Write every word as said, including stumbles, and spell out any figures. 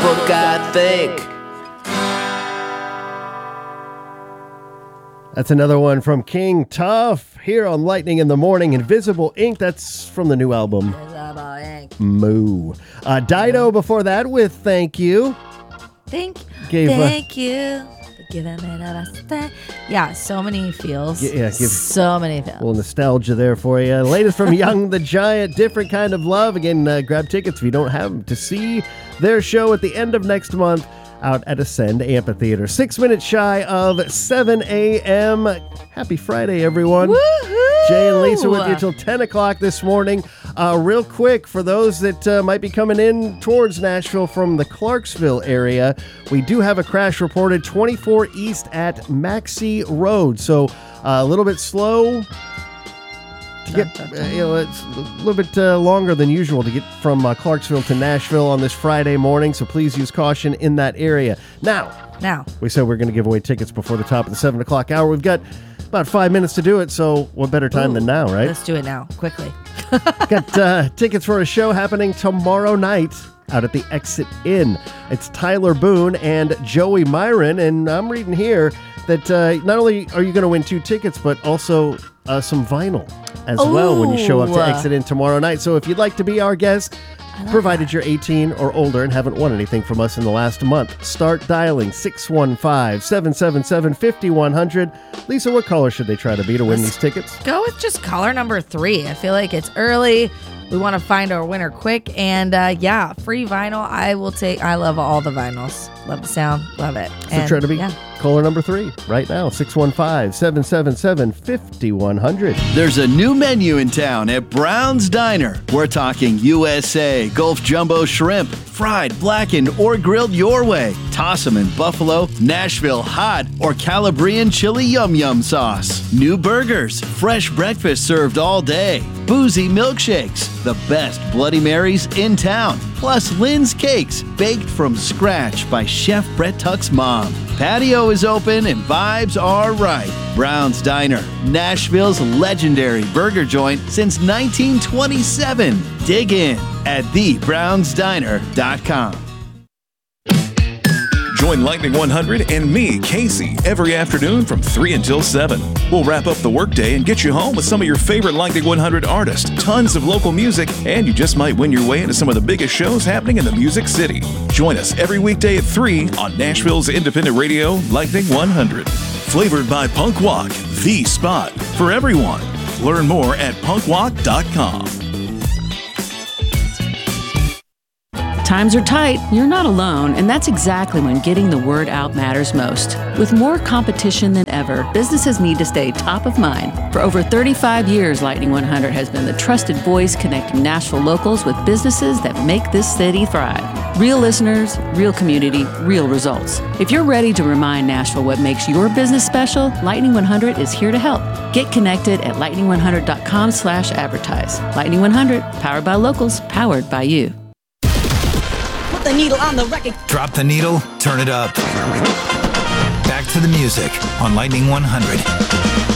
God think. That's another one from King Tuff here on Lightning in the Morning. Invisible Ink, that's from the new album. Invisible Ink. Moo. Uh, Dido before that with Thank You. Thank, Gave, uh, thank you. Give a minute of stay. Yeah, so many feels. Yeah, yeah, give so many feels. A little nostalgia there for you. Latest from Young the Giant, Different Kind of Love. Again, uh, grab tickets if you don't have them to see their show at the end of next month out at Ascend Amphitheater. Six minutes shy of seven a.m. Happy Friday, everyone. Woohoo! Jay and Lisa with you till ten o'clock this morning. Uh, real quick, for those that uh, might be coming in towards Nashville from the Clarksville area, we do have a crash reported twenty-four East at Maxey Road. So uh, a little bit slow to get, uh, you know, it's a little bit uh, longer than usual to get from uh, Clarksville to Nashville on this Friday morning. So please use caution in that area. Now, Now, we said we're going to give away tickets before the top of the seven o'clock hour. We've got about five minutes to do it, so what better time Ooh, than now, right? Let's do it now, quickly. Got uh, tickets for a show happening tomorrow night out at the Exit Inn. It's Tyler Boone and Joey Myron, and I'm reading here that uh, not only are you going to win two tickets, but also uh, some vinyl as Ooh. well when you show up to Exit Inn tomorrow night. So if you'd like to be our guest, provided you're eighteen or older and haven't won anything from us in the last month, start dialing six one five, seven seven seven, five one zero zero. Lisa, what caller should they try to be to win these tickets? Go with just caller number three. I feel like it's early. We want to find our winner quick. And uh, yeah, free vinyl. I will take, I love all the vinyls. Love the sound. Love it. So And, try to be yeah. caller number three right now, six one five, seven seven seven, five one zero zero. There's a new menu in town at Brown's Diner. We're talking U S A, Gulf Jumbo Shrimp, fried, blackened, or grilled your way. Toss 'em in buffalo, Nashville hot, or Calabrian chili yum yum sauce. New burgers, fresh breakfast served all day. Boozy milkshakes, the best Bloody Marys in town. Plus Lynn's Cakes, baked from scratch by Chef Brett Tuck's mom. Patio is open and vibes are right. Brown's Diner, Nashville's legendary burger joint since nineteen twenty-seven. Dig in at the browns diner dot com. Join Lightning one hundred and me, Casey, every afternoon from three until seven. We'll wrap up the workday and get you home with some of your favorite Lightning one hundred artists, tons of local music, and you just might win your way into some of the biggest shows happening in the Music City. Join us every weekday at three on Nashville's independent radio, Lightning one hundred. Flavored by Punk Walk, the spot for everyone. Learn more at punk walk dot com. Times are tight, you're not alone, and that's exactly when getting the word out matters most. With more competition than ever, businesses need to stay top of mind. For over thirty-five years, Lightning one hundred has been the trusted voice connecting Nashville locals with businesses that make this city thrive. Real listeners, real community, real results. If you're ready to remind Nashville what makes your business special, Lightning one hundred is here to help. Get connected at lightning one hundred dot com slash advertise. Lightning one hundred, powered by locals, powered by you. The needle on the record. Drop the needle, turn it up. Back to the music on Lightning one hundred.